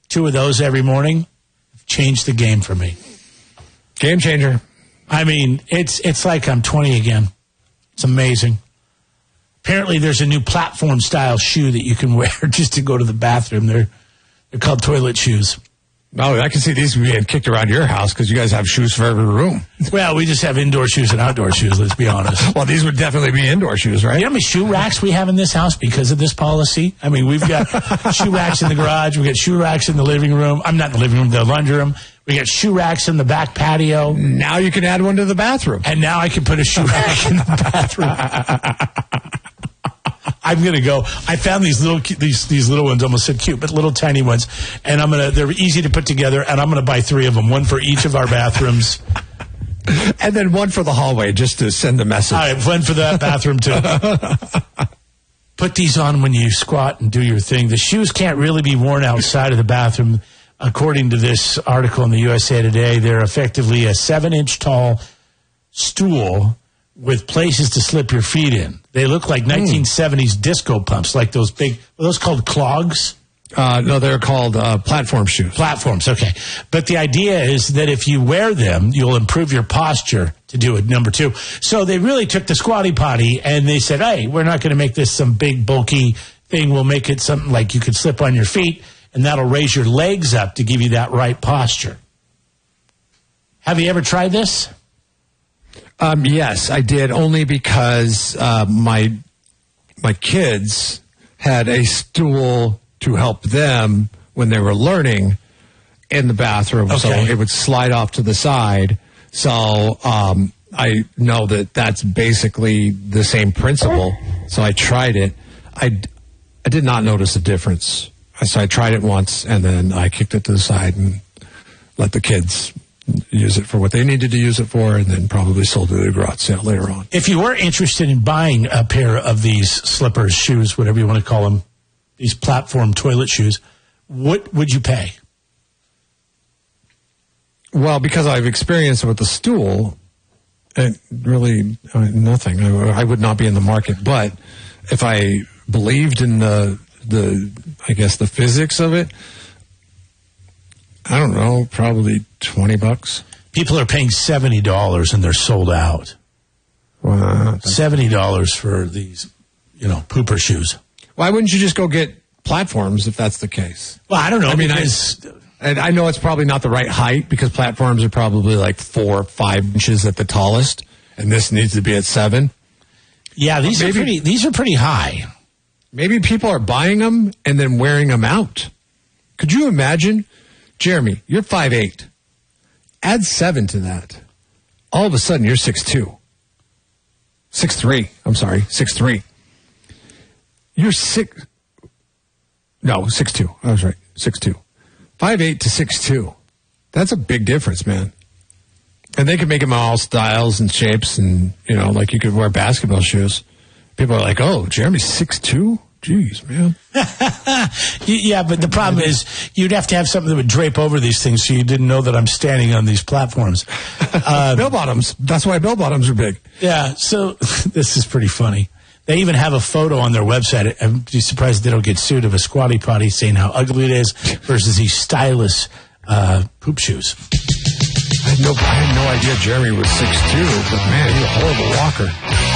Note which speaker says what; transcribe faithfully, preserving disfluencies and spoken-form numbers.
Speaker 1: two of those every morning, changed the game for me.
Speaker 2: Game changer.
Speaker 1: I mean, it's it's like I'm twenty again. It's amazing. Apparently, there's a new platform-style shoe that you can wear just to go to the bathroom. They're they're called toilet shoes.
Speaker 2: Oh, I can see these being kicked around your house because you guys have shoes for every room.
Speaker 1: Well, we just have indoor shoes and outdoor shoes, let's be honest.
Speaker 2: Well, these would definitely be indoor shoes, right?
Speaker 1: You know how many shoe racks we have in this house because of this policy? I mean, we've got shoe racks in the garage. We've got shoe racks in the living room. I'm not in the living room, the laundry room. We got shoe racks in the back patio.
Speaker 2: Now you can add one to the bathroom.
Speaker 1: And now I can put a shoe rack in the bathroom. I'm gonna go. I found these little these these little ones. Almost said cute, but little tiny ones. And I'm gonna. They're easy to put together. And I'm gonna buy three of them, one for each of our bathrooms,
Speaker 2: and then one for the hallway, just to send a message.
Speaker 1: All right, one for that bathroom too. Put these on when you squat and do your thing. The shoes can't really be worn outside of the bathroom, according to this article in the U S A Today. They're effectively a seven-inch tall stool with places to slip your feet in. They look like nineteen seventies mm. disco pumps, like those big, are those called clogs?
Speaker 2: Uh, no, they're called uh, platform shoes.
Speaker 1: Platforms, okay. But the idea is that if you wear them, you'll improve your posture to do it, number two. So they really took the squatty potty and they said, hey, we're not going to make this some big, bulky thing. We'll make it something like you could slip on your feet, and that'll raise your legs up to give you that right posture. Have you ever tried this?
Speaker 2: Um, yes, I did, only because uh, my my kids had a stool to help them when they were learning in the bathroom,
Speaker 1: okay.
Speaker 2: So it would slide off to the side. So um, I know that that's basically the same principle. So I tried it. I, I did not notice a difference. So I tried it once, and then I kicked it to the side and let the kids use it for what they needed to use it for, and then probably sold it at a garage sale later on.
Speaker 1: If you were interested in buying a pair of these slippers, shoes, whatever you want to call them, these platform toilet shoes, what would you pay?
Speaker 2: Well, because I've experienced it with the stool, it really, I mean, nothing. I, I would not be in the market. But if I believed in the, the, I guess, the physics of it, I don't know, probably twenty bucks.
Speaker 1: People are paying seventy dollars and they're sold out.
Speaker 2: Wow.
Speaker 1: seventy dollars for these, you know, pooper shoes.
Speaker 2: Why wouldn't you just go get platforms if that's the case?
Speaker 1: Well, I don't know.
Speaker 2: I mean,
Speaker 1: because
Speaker 2: I, and I know it's probably not the right height because platforms are probably like four, five inches at the tallest, and this needs to be at seven.
Speaker 1: Yeah, these
Speaker 2: maybe,
Speaker 1: are pretty. These are pretty high.
Speaker 2: Maybe people are buying them and then wearing them out. Could you imagine, Jeremy? You're five eight. Add seven to that. All of a sudden, you're six two. six three. I'm sorry, six three. You're six. No, six two. I was right. six two. five eight to six two. That's a big difference, man. And they can make them all styles and shapes, and, you know, like you could wear basketball shoes. People are like, oh, Jeremy's six two? Jeez, man.
Speaker 1: Yeah, but the problem is you'd have to have something that would drape over these things so you didn't know that I'm standing on these platforms.
Speaker 2: Uh, bell bottoms. That's why bell bottoms are big.
Speaker 1: Yeah, so this is pretty funny. They even have a photo on their website. I'm surprised they don't get sued, of a squatty potty saying how ugly it is versus these stylish uh, poop shoes.
Speaker 2: I had, no, I had no idea Jeremy was six two, but man, he's a horrible walker.